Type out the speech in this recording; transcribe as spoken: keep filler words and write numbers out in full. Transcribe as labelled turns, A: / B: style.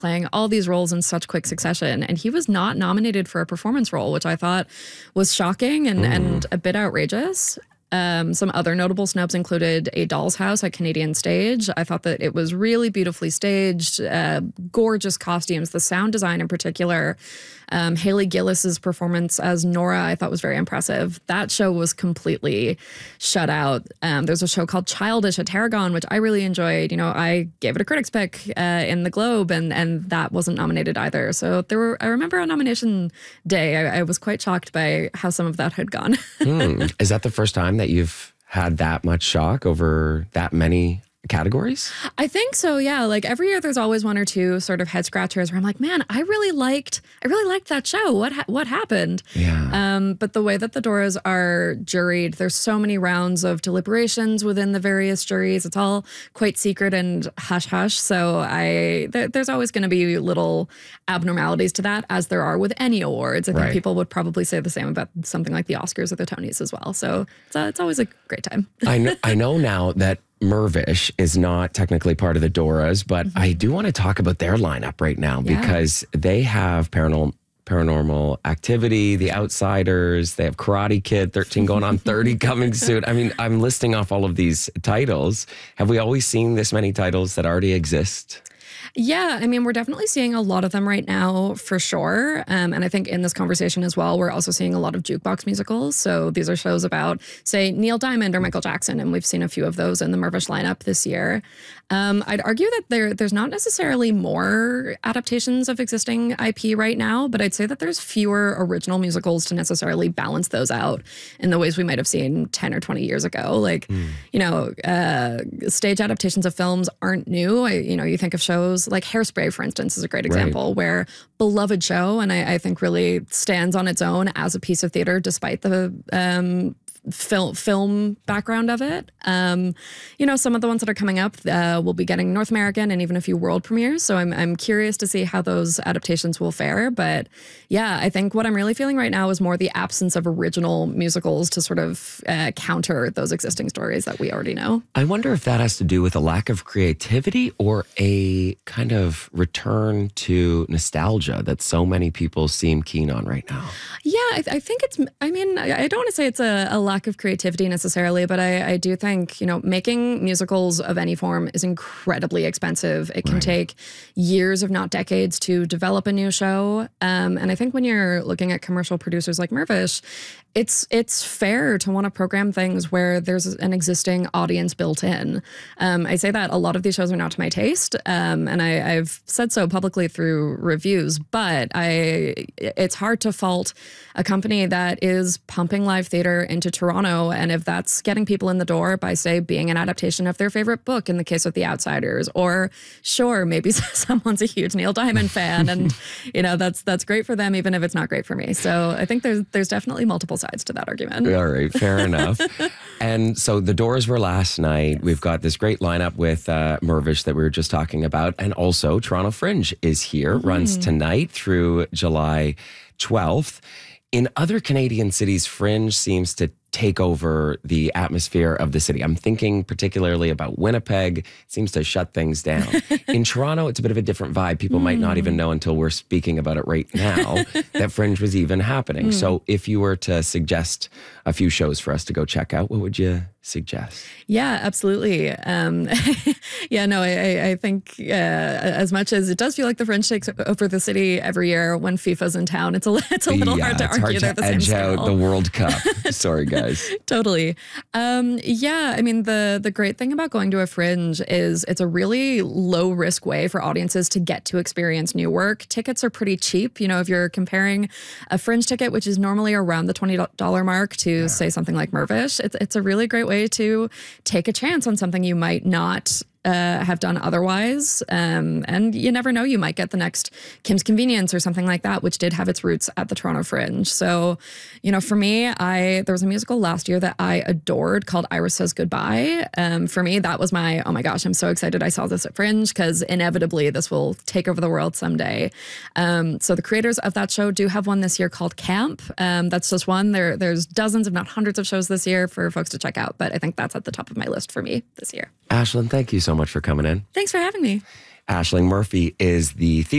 A: playing all these roles in such quick succession. And he was not nominated for a performance role, which I thought was shocking and, mm. and a bit outrageous. Um, some other notable snubs included A Doll's House at Canadian Stage. I thought that it was really beautifully staged, uh, gorgeous costumes, the sound design in particular. Um, Haley Gillis's performance as Nora I thought was very impressive. That show was completely shut out. Um, there's a show called Childish at Tarragon, which I really enjoyed. You know, I gave it a critics pick uh, in the Globe, and and that wasn't nominated either. So there were. I remember on nomination day, I, I was quite shocked by how some of that had gone.
B: hmm. Is that the first time that you've had that much shock over that many categories?
A: I think so, yeah. Like every year there's always one or two sort of head scratchers where I'm like, man, I really liked I really liked that show. What ha what happened?
B: Yeah.
A: Um, but the way that the Doras are juried, there's so many rounds of deliberations within the various juries. It's all quite secret and hush hush. So I th there's always going to be little abnormalities to that, as there are with any awards. I think
B: right.
A: people would probably say the same about something like the Oscars or the Tonys as well. So it's, uh, it's always a great time.
B: I know, I know now that Mirvish is not technically part of the Doras, but mm-hmm. I do want to talk about their lineup right now yeah. because they have paranormal paranormal activity, The Outsiders, they have Karate Kid, thirteen going on thirty coming soon. I mean, I'm listing off all of these titles. Have we always seen this many titles that already exist?
A: Yeah, I mean, we're definitely seeing a lot of them right now for sure. Um, and I think in this conversation as well, we're also seeing a lot of jukebox musicals. So these are shows about, say, Neil Diamond or Michael Jackson. And we've seen a few of those in the Mirvish lineup this year. Um, I'd argue that there, there's not necessarily more adaptations of existing I P right now, but I'd say that there's fewer original musicals to necessarily balance those out in the ways we might have seen ten or twenty years ago. Like, mm. you know, uh, stage adaptations of films aren't new. I, you know, you think of shows like Hairspray, for instance, is a great example, right. where beloved show, and I, I think really stands on its own as a piece of theater, despite the um, film film background of it. Um, you know, some of the ones that are coming up uh, will be getting North American and even a few world premieres. So I'm, I'm curious to see how those adaptations will fare. But yeah, I think what I'm really feeling right now is more the absence of original musicals to sort of uh, counter those existing stories that we already know.
B: I wonder if that has to do with a lack of creativity or a kind of return to nostalgia that so many people seem keen on right now.
A: Yeah, I, I think it's, I mean, I don't want to say it's a, a lack of creativity necessarily, but I, I do think, you know, making musicals of any form is incredibly expensive. It can right. take years, if not decades, to develop a new show. Um, and I think when you're looking at commercial producers like Mirvish, it's it's fair to want to program things where there's an existing audience built in. Um, I say that a lot of these shows are not to my taste, um, and I, I've said so publicly through reviews, but I it's hard to fault a company that is pumping live theater into Toronto, and if that's getting people in the door by, say, being an adaptation of their favorite book in the case of The Outsiders, or sure, maybe someone's a huge Neil Diamond fan, and you know that's that's great for them, even if it's not great for me. So I think there's there's definitely multiple sides to that argument.
B: All right, fair enough. And so the Doors were last night. Yes. We've got this great lineup with uh, Mirvish that we were just talking about, and also Toronto Fringe is here, mm. runs tonight through July twelfth. In other Canadian cities, Fringe seems to take over the atmosphere of the city. I'm thinking particularly about Winnipeg. It seems to shut things down. In Toronto, it's a bit of a different vibe. People mm. might not even know until we're speaking about it right now that Fringe was even happening. Mm. So if you were to suggest a few shows for us to go check out, what would you suggest?
A: Yeah, absolutely. Um, yeah, no, I, I think uh, as much as it does feel like the Fringe takes over the city every year when FIFA's in town, it's a, it's a little
B: yeah,
A: hard to
B: it's
A: argue
B: hard to
A: they're the same
B: edge
A: scale.
B: out the World Cup. Sorry, guys.
A: Totally. Um, yeah, I mean, the the great thing about going to a Fringe is it's a really low risk way for audiences to get to experience new work. Tickets are pretty cheap. You know, if you're comparing a Fringe ticket, which is normally around the twenty dollar mark, to yeah. say something like Mirvish, it's, it's a really great way to take a chance on something you might not Uh, have done otherwise. Um, and you never know, you might get the next Kim's Convenience or something like that, which did have its roots at the Toronto Fringe. So, you know, for me, I there was a musical last year that I adored called Iris Says Goodbye. Um, for me, that was my, oh my gosh, I'm so excited I saw this at Fringe, because inevitably this will take over the world someday. Um, so the creators of that show do have one this year called Camp. Um, that's just one. There, there's dozens, if not hundreds of shows this year for folks to check out, but I think that's at the top of my list for me this year.
B: Ashlyn, thank you so much for coming in.
A: Thanks for having me.
B: Aisling Murphy is the